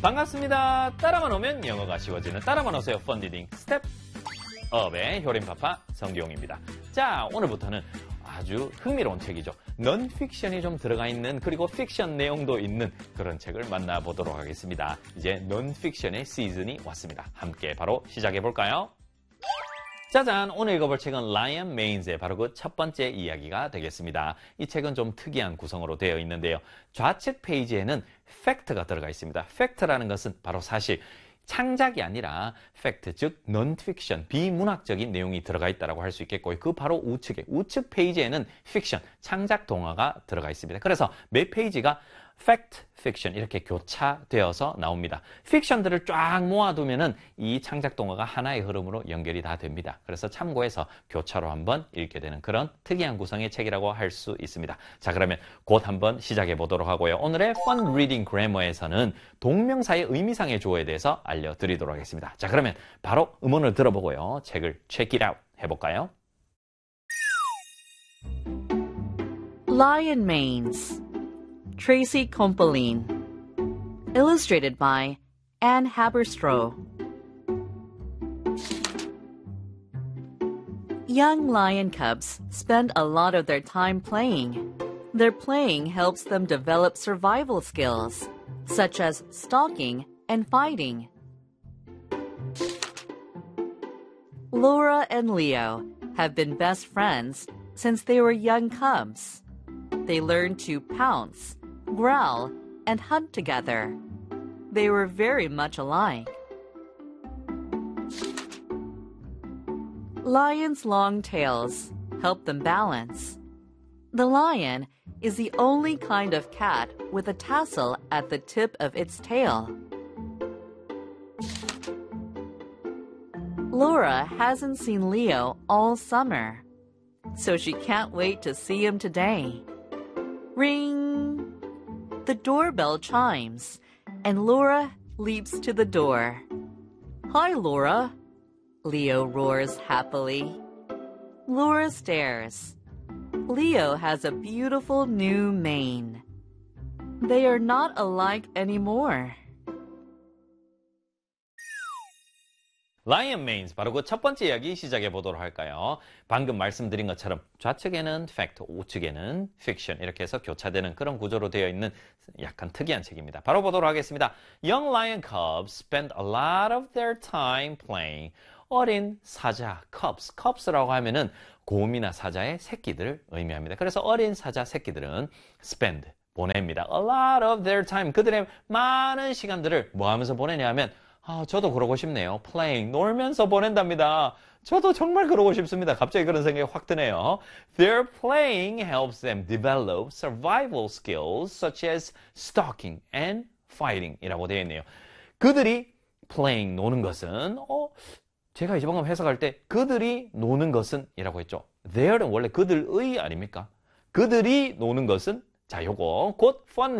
반갑습니다. 따라만 오면 영어가 쉬워지는 따라만 오세요. 펀디딩 스텝업의 효림파파 성기용입니다. 자, 오늘부터는 아주 흥미로운 책이죠. 넌픽션이 좀 들어가 있는 그리고 픽션 내용도 있는 그런 책을 만나보도록 하겠습니다. 이제 넌픽션의 시즌이 왔습니다. 함께 바로 시작해볼까요? 짜잔! 오늘 읽어볼 책은 라이언 메인즈의 바로 그 첫 번째 이야기가 되겠습니다. 이 책은 좀 특이한 구성으로 되어 있는데요. 좌측 페이지에는 팩트가 들어가 있습니다. 팩트라는 것은 바로 사실, 창작이 아니라 팩트, 즉 넌픽션, 비문학적인 내용이 들어가 있다고 할 수 있겠고요. 그 바로 우측 페이지에는 픽션, 창작 동화가 들어가 있습니다. 그래서 매 페이지가 팩트, 픽션 이렇게 교차되어서 나옵니다. 픽션들을 쫙 모아두면은 이 창작 동화가 하나의 흐름으로 연결이 다 됩니다. 그래서 참고해서 교차로 한번 읽게 되는 그런 특이한 구성의 책이라고 할 수 있습니다. 자, 그러면 곧 한번 시작해 보도록 하고요. 오늘의 Fun Reading Grammar에서는 동명사의 의미상의 주어에 대해서 알려드리도록 하겠습니다. 자, 그러면 바로 음원을 들어보고요. 책을 check it out 해볼까요? Lion Manes, Tracy Kompoline. Illustrated by Anne Haberstroh. Young lion cubs spend a lot of their time playing. Their playing helps them develop survival skills, such as stalking and fighting. Laura and Leo have been best friends since they were young cubs. They learned to pounce, growl, and hunt together. They were very much alike. Lions' long tails help them balance. The lion is the only kind of cat with a tassel at the tip of its tail. Laura hasn't seen Leo all summer, so she can't wait to see him today. Ring! The doorbell chimes, and Laura leaps to the door. Hi, Laura, Leo roars happily. Laura stares. Leo has a beautiful new mane. They are not alike anymore. 라이언 메인즈, 바로 그 첫 번째 이야기 시작해 보도록 할까요? 방금 말씀드린 것처럼 좌측에는 팩트, 우측에는 픽션 이렇게 해서 교차되는 그런 구조로 되어 있는 약간 특이한 책입니다. 바로 보도록 하겠습니다. Young lion cubs spend a lot of their time playing. 어린 사자, cubs라고 하면은 곰이나 사자의 새끼들을 의미합니다. 그래서 어린 사자 새끼들은 spend, 보냅니다. A lot of their time, 그들의 많은 시간들을 뭐 하면서 보내냐 하면 저도 그러고 싶네요. playing, 놀면서 보낸답니다. 저도 정말 그러고 싶습니다. 갑자기 그런 생각이 확 드네요. Their playing helps them develop survival skills such as stalking and fighting 이라고 되어 있네요. 그들이 playing, 노는 것은 제가 이제 방금 해석할 때 그들이 노는 것은 이라고 했죠. their는 원래 그들의 아닙니까? 그들이 노는 것은 자, 요거 곧 fun